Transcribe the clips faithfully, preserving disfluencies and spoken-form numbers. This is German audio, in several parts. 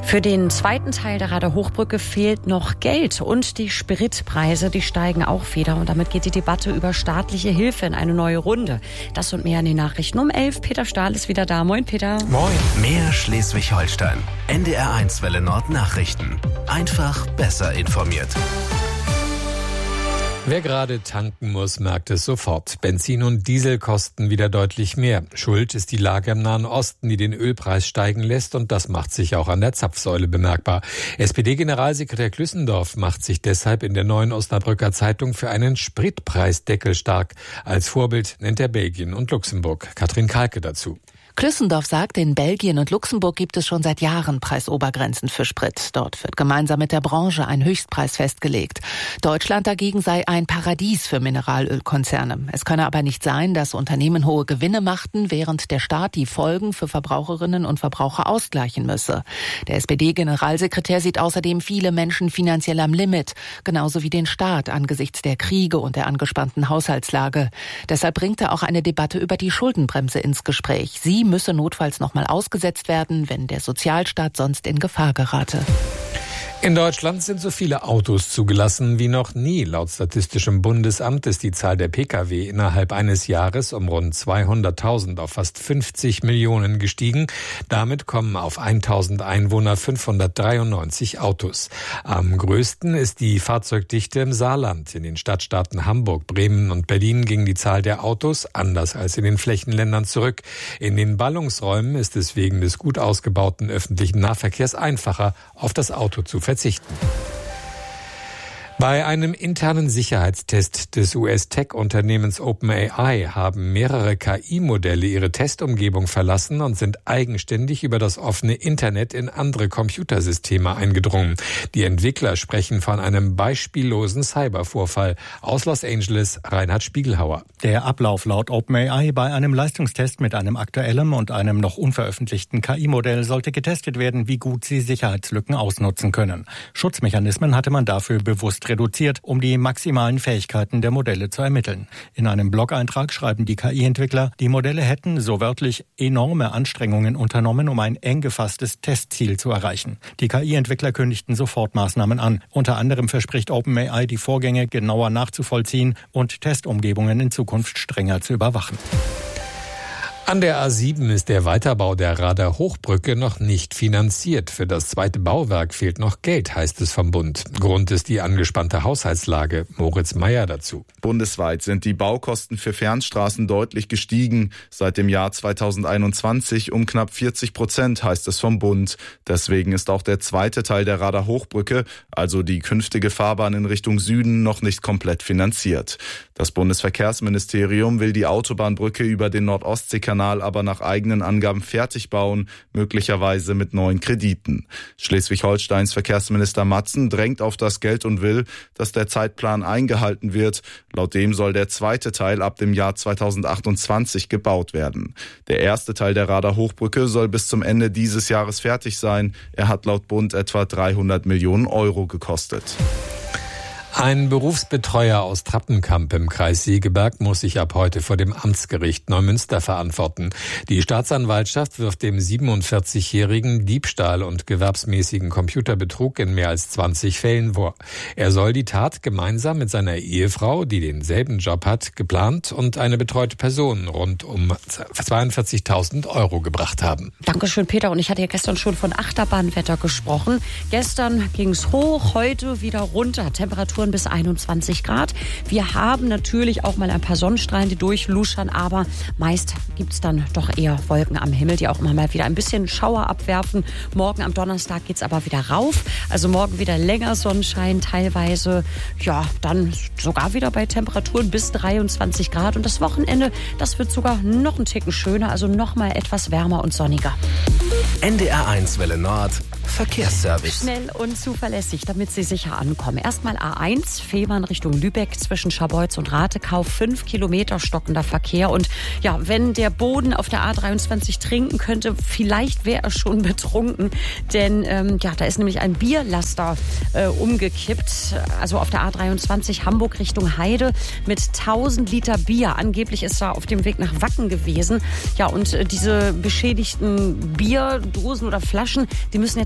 Für den zweiten Teil der Rader Hochbrücke fehlt noch Geld und die Spritpreise, die steigen auch wieder und damit geht die Debatte über staatliche Hilfe in eine neue Runde. Das und mehr in den Nachrichten um elf. Peter Stahl ist wieder da. Moin Peter. Moin. Mehr Schleswig-Holstein. N D R eins Welle Nord Nachrichten. Einfach besser informiert. Wer gerade tanken muss, merkt es sofort. Benzin und Diesel kosten wieder deutlich mehr. Schuld ist die Lage im Nahen Osten, die den Ölpreis steigen lässt, und das macht sich auch an der Zapfsäule bemerkbar. S P D-Generalsekretär Klüssendorf macht sich deshalb in der Neuen Osnabrücker Zeitung für einen Spritpreisdeckel stark. Als Vorbild nennt er Belgien und Luxemburg. Katrin Kalke dazu. Klüssendorf sagt, in Belgien und Luxemburg gibt es schon seit Jahren Preisobergrenzen für Sprit. Dort wird gemeinsam mit der Branche ein Höchstpreis festgelegt. Deutschland dagegen sei ein Paradies für Mineralölkonzerne. Es könne aber nicht sein, dass Unternehmen hohe Gewinne machten, während der Staat die Folgen für Verbraucherinnen und Verbraucher ausgleichen müsse. Der S P D-Generalsekretär sieht außerdem viele Menschen finanziell am Limit, genauso wie den Staat angesichts der Kriege und der angespannten Haushaltslage. Deshalb bringt er auch eine Debatte über die Schuldenbremse ins Gespräch. Sie müsse notfalls nochmal ausgesetzt werden, wenn der Sozialstaat sonst in Gefahr gerate. In Deutschland sind so viele Autos zugelassen wie noch nie. Laut Statistischem Bundesamt ist die Zahl der Pkw innerhalb eines Jahres um rund zweihunderttausend auf fast fünfzig Millionen gestiegen. Damit kommen auf tausend Einwohner fünfhundertdreiundneunzig Autos. Am größten ist die Fahrzeugdichte im Saarland. In den Stadtstaaten Hamburg, Bremen und Berlin ging die Zahl der Autos anders als in den Flächenländern zurück. In den Ballungsräumen ist es wegen des gut ausgebauten öffentlichen Nahverkehrs einfacher, auf das Auto zu verzichten. Bei einem internen Sicherheitstest des U S-Tech-Unternehmens OpenAI haben mehrere K I-Modelle ihre Testumgebung verlassen und sind eigenständig über das offene Internet in andere Computersysteme eingedrungen. Die Entwickler sprechen von einem beispiellosen Cybervorfall. Aus Los Angeles, Reinhard Spiegelhauer. Der Ablauf laut OpenAI bei einem Leistungstest mit einem aktuellen und einem noch unveröffentlichten K I-Modell sollte getestet werden, wie gut sie Sicherheitslücken ausnutzen können. Schutzmechanismen hatte man dafür bewusst reduziert, um die maximalen Fähigkeiten der Modelle zu ermitteln. In einem Blog-Eintrag schreiben die K I-Entwickler, die Modelle hätten, so wörtlich, enorme Anstrengungen unternommen, um ein eng gefasstes Testziel zu erreichen. Die K I-Entwickler kündigten Sofortmaßnahmen an. Unter anderem verspricht OpenAI, die Vorgänge genauer nachzuvollziehen und Testumgebungen in Zukunft strenger zu überwachen. An der A sieben ist der Weiterbau der Rader Hochbrücke noch nicht finanziert. Für das zweite Bauwerk fehlt noch Geld, heißt es vom Bund. Grund ist die angespannte Haushaltslage. Moritz Meyer dazu. Bundesweit sind die Baukosten für Fernstraßen deutlich gestiegen. Seit dem Jahr zweitausendeinundzwanzig um knapp vierzig Prozent, heißt es vom Bund. Deswegen ist auch der zweite Teil der Rader Hochbrücke, also die künftige Fahrbahn in Richtung Süden, noch nicht komplett finanziert. Das Bundesverkehrsministerium will die Autobahnbrücke über den Nord-Ostsee-Kanal aber nach eigenen Angaben fertig bauen, möglicherweise mit neuen Krediten. Schleswig-Holsteins Verkehrsminister Matzen drängt auf das Geld und will, dass der Zeitplan eingehalten wird. Laut dem soll der zweite Teil ab dem Jahr zweitausendachtundzwanzig gebaut werden. Der erste Teil der Rader Hochbrücke soll bis zum Ende dieses Jahres fertig sein. Er hat laut Bund etwa dreihundert Millionen Euro gekostet. Ein Berufsbetreuer aus Trappenkamp im Kreis Segeberg muss sich ab heute vor dem Amtsgericht Neumünster verantworten. Die Staatsanwaltschaft wirft dem siebenundvierzigjährigen Diebstahl und gewerbsmäßigen Computerbetrug in mehr als zwanzig Fällen vor. Er soll die Tat gemeinsam mit seiner Ehefrau, die denselben Job hat, geplant und eine betreute Person rund um zweiundvierzigtausend Euro gebracht haben. Dankeschön, Peter. Und ich hatte ja gestern schon von Achterbahnwetter gesprochen. Gestern ging es hoch, heute wieder runter. Temperaturen bis einundzwanzig Grad. Wir haben natürlich auch mal ein paar Sonnenstrahlen, die durchluschern, aber meist gibt es dann doch eher Wolken am Himmel, die auch immer mal wieder ein bisschen Schauer abwerfen. Morgen am Donnerstag geht es aber wieder rauf. Also morgen wieder länger Sonnenschein, teilweise ja dann sogar wieder bei Temperaturen bis dreiundzwanzig Grad. Und das Wochenende, das wird sogar noch einen Ticken schöner, also noch mal etwas wärmer und sonniger. N D R eins Welle Nord Verkehrsservice. Schnell und zuverlässig, damit Sie sicher ankommen. Erstmal A eins, Fehmarn Richtung Lübeck zwischen Scharbeutz und Ratekau. Fünf Kilometer stockender Verkehr. Und ja, wenn der Boden auf der A dreiundzwanzig trinken könnte, vielleicht wäre er schon betrunken. Denn ähm, ja, da ist nämlich ein Bierlaster äh, umgekippt. Also auf der A dreiundzwanzig Hamburg Richtung Heide mit tausend Liter Bier. Angeblich ist er auf dem Weg nach Wacken gewesen. Ja, und äh, diese beschädigten Bierdosen oder Flaschen, die müssen jetzt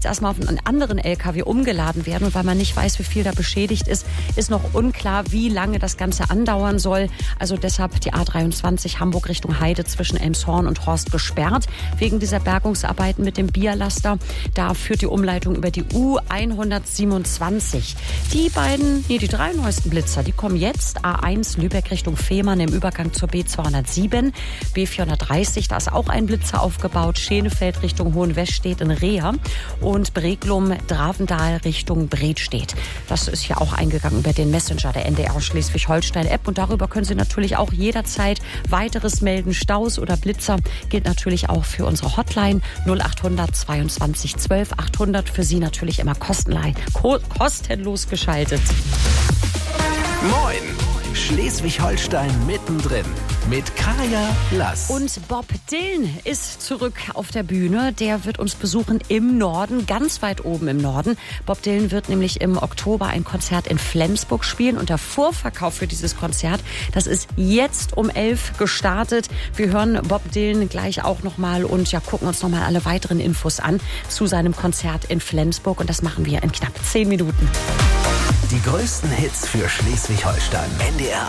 erstmal auf einen anderen L K W umgeladen werden. Und weil man nicht weiß, wie viel da beschädigt ist, ist noch unklar, wie lange das Ganze andauern soll. Also deshalb die A dreiundzwanzig Hamburg Richtung Heide zwischen Elmshorn und Horst gesperrt. Wegen dieser Bergungsarbeiten mit dem Bierlaster. Da führt die Umleitung über die U hundertsiebenundzwanzig. Die beiden, nee, die drei neuesten Blitzer, die kommen jetzt. A eins Lübeck Richtung Fehmarn im Übergang zur B zweihundertsieben. B vierhundertdreißig, da ist auch ein Blitzer aufgebaut. Schenefeld Richtung Hohenwestedt in Reher. Und Breglum Dravendal Richtung Bredstedt. Das ist ja auch eingegangen über den Messenger der N D R Schleswig-Holstein-App. Und darüber können Sie natürlich auch jederzeit weiteres melden. Staus oder Blitzer gilt natürlich auch für unsere Hotline null achthundert zweiundzwanzig zwölf achthundert. Für Sie natürlich immer kostenlos, kostenlos geschaltet. Moin! Schleswig-Holstein mittendrin mit Kaya Lass. Und Bob Dylan ist zurück auf der Bühne. Der wird uns besuchen im Norden, ganz weit oben im Norden. Bob Dylan wird nämlich im Oktober ein Konzert in Flensburg spielen. Und der Vorverkauf für dieses Konzert, das ist jetzt um elf gestartet. Wir hören Bob Dylan gleich auch nochmal und ja, gucken uns nochmal alle weiteren Infos an zu seinem Konzert in Flensburg. Und das machen wir in knapp zehn Minuten. Die größten Hits für Schleswig-Holstein. N D R